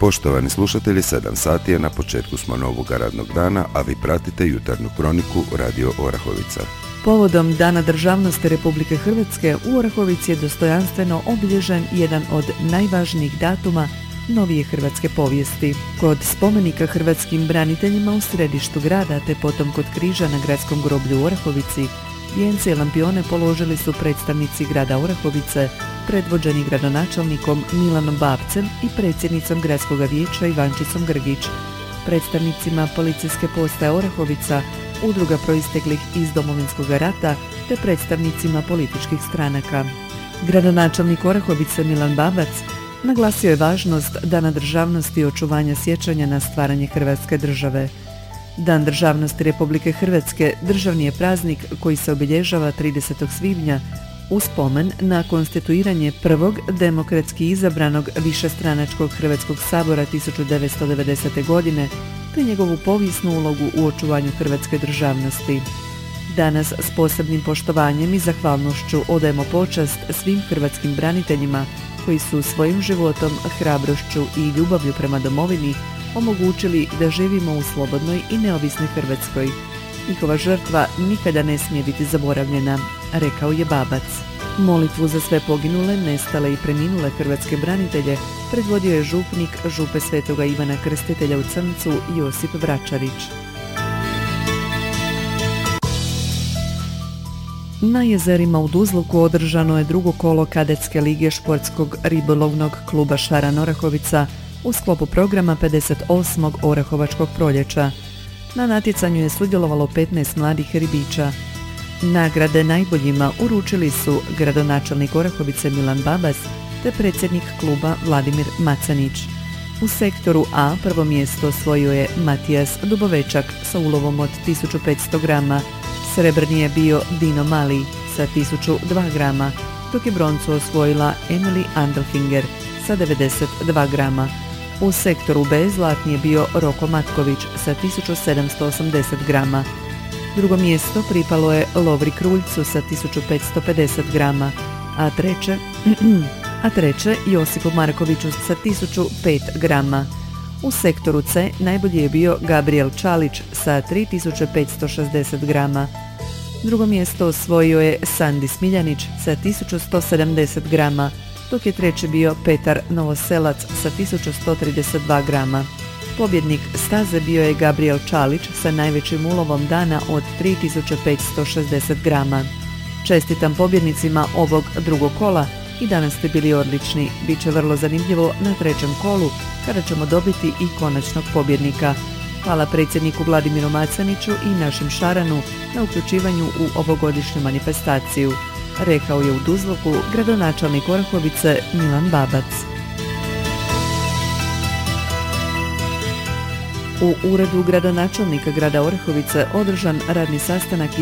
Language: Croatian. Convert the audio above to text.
Poštovani slušatelji, 7 sati je, na početku smo novog radnog dana, a vi pratite jutarnju kroniku Radio Orahovica. Povodom Dana državnosti Republike Hrvatske u Orahovici je dostojanstveno obilježen jedan od najvažnijih datuma novije hrvatske povijesti. Kod spomenika hrvatskim braniteljima u središtu grada, te potom kod križa na gradskom groblju u Orahovici, vijence i lampione položili su predstavnici grada Orahovice, predvođeni gradonačelnikom Milanom Babcem i predsjednicom gradskog vijeća Ivančicom Grgić, predstavnicima policijske postaje Orahovica, udruga proisteklih iz Domovinskog rata te predstavnicima političkih stranaka. Gradonačelnik Orahovice Milan Babac naglasio je važnost Dana državnosti i očuvanja sjećanja na stvaranje Hrvatske države. Dan državnosti Republike Hrvatske državni je praznik koji se obilježava 30. svibnja u spomen na konstituiranje prvog demokratski izabranog višestranačkog Hrvatskog sabora 1990. godine te njegovu povijesnu ulogu u očuvanju hrvatske državnosti. Danas s posebnim poštovanjem i zahvalnošću odajemo počast svim hrvatskim braniteljima koji su svojim životom, hrabrošću i ljubavlju prema domovini omogućili da živimo u slobodnoj i neovisnoj Hrvatskoj. Njihova žrtva nikada ne smije biti zaboravljena, rekao je Babac. Molitvu za sve poginule, nestale i preminule hrvatske branitelje predvodio je župnik Župe Svetoga Ivana Krstitelja u Crncu Josip Vračarić. Na jezerima u Duzluku održano je drugo kolo kadetske lige športskog ribolovnog kluba Šaran Orahovica u sklopu programa 58. Orahovačkog proljeća. Na natjecanju je sudjelovalo 15 mladih ribiča. Nagrade najboljima uručili su gradonačelnik Orahovice Milan Babac te predsjednik kluba Vladimir Macanić. U sektoru A prvo mjesto osvojio je Matijas Dubovečak sa ulovom od 1500 grama, srebrni je bio Dino Mali sa 1002 grama, dok je broncu osvojila Emily Andelfinger sa 92 grama. U sektoru B zlatni je bio Roko Matković sa 1780 grama. Drugo mjesto pripalo je Lovri Kruljcu sa 1550 grama, a treće Josipu Markoviću sa 1005 grama. U sektoru C najbolji je bio Gabriel Čalić sa 3560 grama. Drugo mjesto osvojio je Sandi Smiljanić sa 1170 grama, dok je treći bio Petar Novoselac sa 1132 grama. Pobjednik staze bio je Gabriel Čalić sa najvećim ulovom dana od 3560 grama. Čestitam pobjednicima ovog drugog kola, i danas ste bili odlični. Biće vrlo zanimljivo na trećem kolu kada ćemo dobiti i konačnog pobjednika. Hvala predsjedniku Vladimiru Macaniću i našem Šaranu na uključivanju u ovogodišnju manifestaciju, rekao je u Duzluku gradonačelnik Orahovice Milan Babac. U uredu gradonačelnika grada Orahovice održan radni sastanak